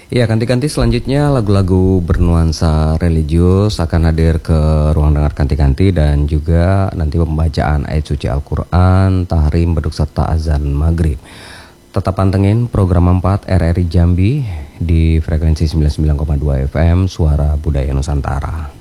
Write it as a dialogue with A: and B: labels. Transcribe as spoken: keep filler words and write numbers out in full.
A: Ya, kanti-kanti selanjutnya lagu-lagu bernuansa religius akan hadir ke ruang dengar kanti-kanti dan juga nanti pembacaan ayat suci Al-Quran, tahrim, beduk serta azan maghrib. Tetap pantengin program empat R R I Jambi di frekuensi sembilan puluh sembilan koma dua F M Suara Budaya Nusantara.